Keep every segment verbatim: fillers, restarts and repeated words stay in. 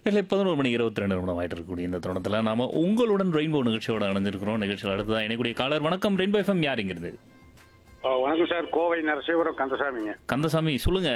இல்லை பதினோரு மணி இருபத்தி ரெண்டு நிமிடம் ஆயிட்டு இருக்கக்கூடிய இந்த தருணத்தில் நாம உங்களுடன் ரெயின்போ நிகழ்ச்சியோட அணைஞ்சிருக்கிறோம். நிகழ்ச்சியில் அடுத்ததான் இணைக்கூடிய காலர். வணக்கம், ரெயின்போ எஃப்எம் யாருங்கிறது? ஆ, வணக்கம் சார். கோவை நரசிபுரம் கந்தசாமிங்க. கந்தசாமி சொல்லுங்க.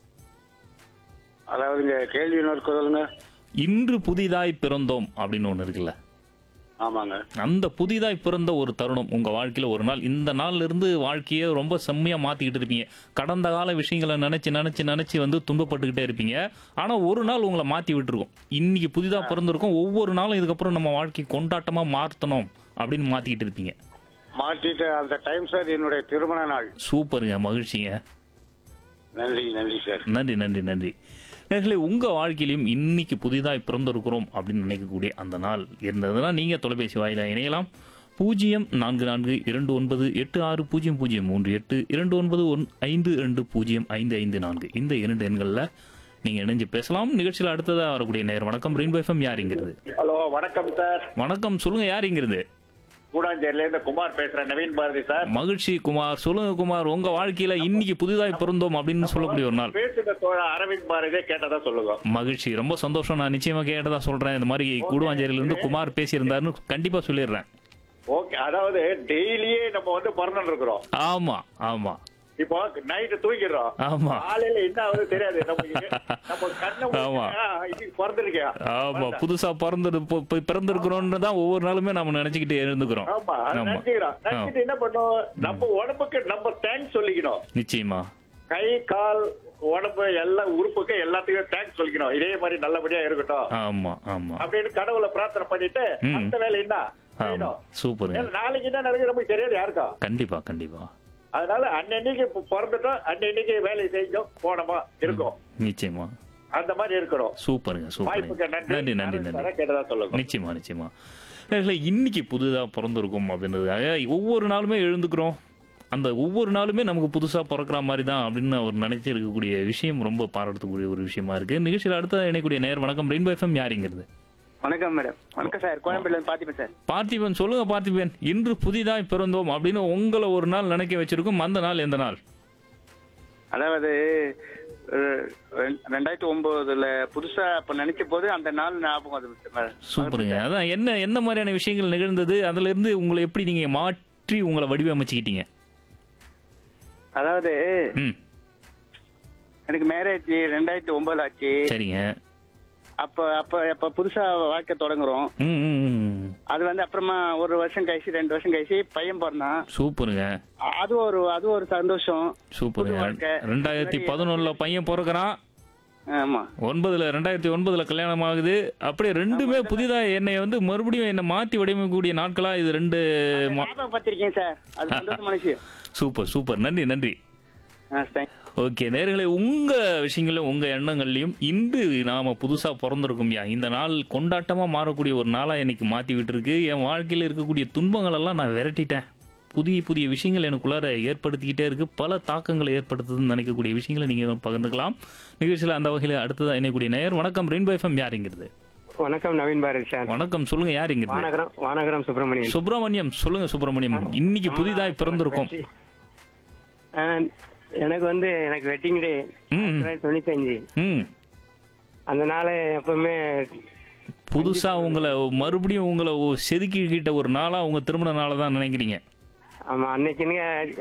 அதாவதுங்க கேள்வி இன்னொரு குரலுங்க. இன்று புதிதாய் பிறந்தோம் அப்படின்னு ஒன்று இருக்குல்ல, ஆமாங்க. அந்த புதிதாய் பிறந்த ஒரு தருணம் உங்க வாழ்க்கையில ஒரு நாள், இந்த நாள்ல இருந்து வாழ்க்கையை ரொம்ப செம்மையா மாத்திக்கிட்டு இருப்பீங்க. கடந்த கால விஷயங்களை நினைச்சு நினைச்சு நினைச்சு வந்து துன்பப்பட்டுக்கிட்டே இருப்பீங்க. ஆனா ஒரு நாள் உங்களை மாத்தி விட்டுருக்கும். இன்னைக்கு புதிதா பிறந்திருக்கும், ஒவ்வொரு நாளும் இதுக்கப்புறம் நம்ம வாழ்க்கை கொண்டாட்டமா மாற்றணும் அப்படின்னு மாத்திக்கிட்டு இருப்பீங்க. மாற்றிட்டு அந்த டைம் சார் என்னுடைய திருமண நாள். சூப்பருங்க, மகிழ்ச்சிங்க. நன்றி நன்றி சார். நன்றி நன்றி நன்றி. நேர்களே, உங்க வாழ்க்கையிலும் இன்னைக்கு புதிதாய் பிறந்திருக்கிறோம் அப்படின்னு நினைக்கக்கூடிய அந்த நாள் இருந்ததுன்னா நீங்க தொலைபேசி வாயிலா இணையலாம். பூஜ்ஜியம் நான்கு நான்கு இரண்டு ஒன்பது எட்டு ஆறு பூஜ்ஜியம் பூஜ்ஜியம் மூன்று எட்டு இரண்டு ஒன்பது ஒன் ஐந்து இரண்டு பூஜ்ஜியம் ஐந்து ஐந்து நான்கு இந்த இரண்டு எண்களில் நீங்க இணைஞ்சு பேசலாம். நிகழ்ச்சியில் அடுத்ததாக வரக்கூடிய நேரம். வணக்கம், ரெயின்போ எஃப்எம் யாருங்கிறது? ஹலோ, வணக்கம் சார். வணக்கம், சொல்லுங்க யாருங்கிறது? கூடாஞ்சேரியில இருந்து குமார் பேசுறேன். நவீன் பாரதி சார். மகிழ்ச்சி குமார். சொல்லுங்க குமார், உங்க வாழ்க்கையில இன்னைக்கு புதிதாய் பிறந்தோம் அப்படின்னு சொல்லக்கூடிய ஒரு நாள். பேசுகிற தோழ அரவிந்த் பாரதியே கேட்டதா சொல்லுங்க. மகிழ்ச்சி, ரொம்ப சந்தோஷம். நான் நிச்சயமா கேட்டதா சொல்றேன். இந்த மாதிரி கூடுவாஞ்சேரியில இருந்து குமார் பேசியிருந்தாருன்னு கண்டிப்பா சொல்லிடுறேன். ஓகே, அதாவது டெய்லியே நம்ம வந்து பிறந்து இருக்கிறோம். ஆமா ஆமா இப்போ நைட்டு தூங்கிடுறோம். ஆமா காலையில என்ன ஆகுது தெரியாது நமக்கு. நம்ம கண்ணை ஆமா. இன்னைக்கு பிறந்திருக்கியா. ஆமா, புதுசா பிறந்து பிறந்திருக்கிறோம்னு தான் ஒவ்வொரு நாளுமே நம்ம நினைச்சுக்கிட்டு எழுந்துக்கிறோம். ஆமா, அது ஆமா. நினைச்சுக்கிறோம். நினைச்சிட்டு என்ன பண்ணோம், நம்ம உடம்புக்கு நம்ம தேங்க்ஸ் சொல்லிக்கணும். நிச்சயமா. கை கால் உடம்பு எல்லா உறுப்புக்கு எல்லாத்துக்கும் தேங்க்ஸ் சொல்லிக்கணும். இதே மாதிரி நல்லபடியா இருக்கட்டும் ஆமா ஆமா அப்படின்னு கடவுளை பிரார்த்தனை பண்ணிட்டு ம். அந்த வேலை என்ன ஆமா, செய்யணும். சூப்பருங்க. ஏன்னா நாளைக்கு என்ன நடக்குது நமக்கு தெரியாது யாருக்கா. கண்டிப்பா கண்டிப்பா. அதனால அன்னன்னைக்கு பிறந்துட்டோம், அன்னன்னைக்கு வேலை செஞ்சோம், போனோமா இருக்கோம். நிச்சயமா. அந்த மாதிரி இருக்கணும். சூப்பருங்க சூப்பருங்க. வாய்ப்புக்கு நன்றி நன்றி நன்றி. நன்றி. கேட்டதா சொல்லுங்க. நிச்சயமா நிச்சயமா. நேர்களே, இன்னைக்கு புதுதா பிறந்திருக்கும் அப்படின்றதுக்காக ஒவ்வொரு நாளுமே எழுந்துக்கிறோம். அந்த ஒவ்வொரு நாளுமே நமக்கு புதுசா பிறக்கிற மாதிரி தான் அப்படின்னு அவர் நினைச்சு இருக்கக்கூடிய விஷயம் ரொம்ப பாராட்டக்கூடிய ஒரு விஷயமா இருக்கு. நிகழ்ச்சியில் அடுத்த இணைக்கூடிய நேர். வணக்கம், ரெயின்போ எஃப்எம் யாருங்கிறது? வணக்கம் மேடம். வணக்கம் சார். கோயம்பேடுல இருந்து பார்த்திபன் சார். பார்த்திபன், சொல்லுங்க பார்த்திபன். இன்று புதிதாய் பிறந்தோம் அப்படின்னு உங்களை ஒரு நாள் நினைக்க வச்சிருக்கும். அந்த நாள் எந்த நாள்? அதாவது அஹ், ரெண்- ரெண்டாயிரத்தி ஒன்பதுல புதுசா அப்ப நினைச்ச போது அந்த நாள் ஞாபகம் அது சார். சூப்பருங்க. அதான் என்ன என்ன மாதிரியான விஷயங்கள் நிகழ்ந்தது, அதுல இருந்து உங்களை எப்படி நீங்க மாற்றி உங்களை வடிவமைச்சுக்கிட்டீங்க? அதாவது ம், எனக்கு மேரேஜ் ரெண்டாயிரத்தி ஒன்பதுல ஆச்சு. சரிங்க. அப்ப அப்ப அப்ப புதுசா வாழ்க்கை தொடங்குறோம். ம் ம், ம். அது வந்து அப்புறமா ஒரு வருஷம் கழிச்சு ரெண்டு வருஷம் கழிச்சு பையன் பிறந்தான். சூப்பருங்க அது ஒரு அது ஒரு சந்தோஷம். சூப்பருங்க. புது வாழ்க்கை. ரெண்டாயிரத்தி பதினொன்னுல பையன் பிறக்கிறான். ஆமா. ஒன்பதுல ரெண்டாயிரத்தி ஒன்பதுல கல்யாணம் ஆகுது. அப்படியே ரெண்டுமே புதிதா என்னை வந்து மறுபடியும் என்னை மாத்தி வடிவமைக்கக்கூடிய நாட்களா இது ரெண்டு. மா- ஞாபகப்படுத்திருக்கேன் சார். அது சந்தோஷமான விஷயம். Super super. நன்றி நன்றி. ஆ, thank you. ஓகே நேர்களே, உங்க விஷயங்களும் உங்க எண்ணங்கள்லையும் இன்று நாம புதுசா பிறந்திருக்கும் யா இந்த நாள் கொண்டாட்டமா மாறக்கூடிய ஒரு நாளா இன்னைக்கு மாத்தி விட்டுருக்கு. என் வாழ்க்கையில இருக்கக்கூடிய துன்பங்கள் எல்லாம் நான் விரட்டிட்டேன். புதிய புதிய விஷயங்கள் எனக்குள்ளார ஏற்படுத்திக்கிட்டே இருக்கு. பல தாக்கங்களை ஏற்படுத்துதுன்னு நினைக்கக்கூடிய விஷயங்களை நீங்க பகிர்ந்துக்கலாம். நிகழ்ச்சியில் அந்த வகையில் அடுத்ததா இணையக்கூடிய நேயர். வணக்கம், ரெயின்போ எஃப்எம் யாருங்கிறது? வணக்கம், நவீன் பாரதி சார். வணக்கம், சொல்லுங்க யாருங்கிறது? வானகரம் வானகரம் சுப்பிரமணியன். சுப்பிரமணியம், சொல்லுங்க சுப்பிரமணியம். இன்னைக்கு புதிதாய் பிறந்திருக்கும். ஆ, எனக்கு வந்து எனக்கு வெட்டிங் டே ம் தொண்ணூத்தஞ்சு. ம் அந்த நாளை எப்பவுமே புதுசா உங்களை மறுபடியும் உங்களை செதுக்கிக்கிட்ட ஒரு நாளா உங்க திருமண நாளை தான் நினைக்கிறீங்க. ஆமா, அன்னைக்குன்னு